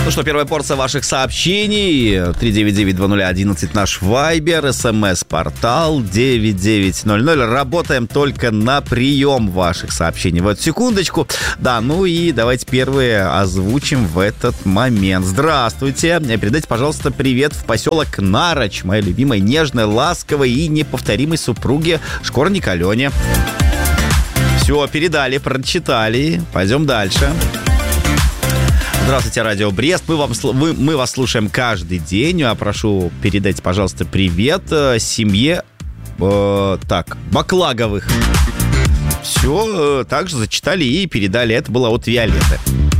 Ну что, первая порция ваших сообщений. 399-2011 наш Вайбер, СМС-портал 9900. Работаем только на прием ваших сообщений. Вот секундочку. Да, ну и давайте первые озвучим в этот момент. Здравствуйте. Передайте, пожалуйста, привет в поселок Нарочь моей любимой, нежной, ласковой и неповторимой супруге Шкорник Алене. Все, передали, прочитали. Пойдем дальше. Здравствуйте, Радио Брест. Мы вас слушаем каждый день. Прошу передать, пожалуйста, привет семье Баклаговых. Все, также зачитали и передали. Это было от Виолетты.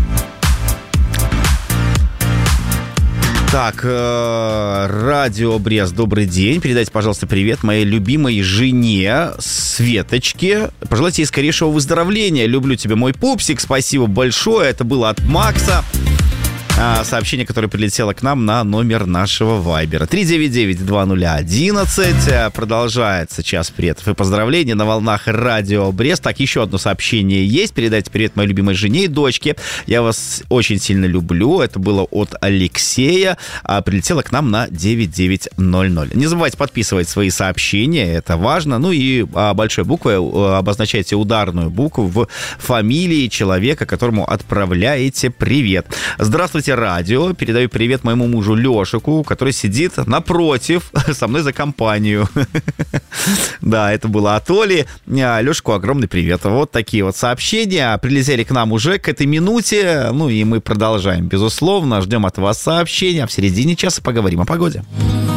Так, Радио Брест, добрый день. Передайте, пожалуйста, привет моей любимой жене Светочке. Пожелайте ей скорейшего выздоровления. Люблю тебя, мой пупсик. Спасибо большое. Это было от Макса. Сообщение, которое прилетело к нам на номер нашего Вайбера. 399-2011. Продолжается час приветов и поздравлений на волнах Радио Брест. Так, еще одно сообщение есть. Передайте привет моей любимой жене и дочке. Я вас очень сильно люблю. Это было от Алексея. Прилетело к нам на 9900. Не забывайте подписывать свои сообщения. Это важно. Ну и большой буквой обозначайте ударную букву в фамилии человека, которому отправляете привет. Здравствуйте, радио. Передаю привет моему мужу Лешику, который сидит напротив со мной за компанию. Да, это было от Оли. Лешику огромный привет. Вот такие вот сообщения прилетели к нам уже к этой минуте. Ну и мы продолжаем, безусловно. Ждем от вас сообщения. В середине часа поговорим о погоде.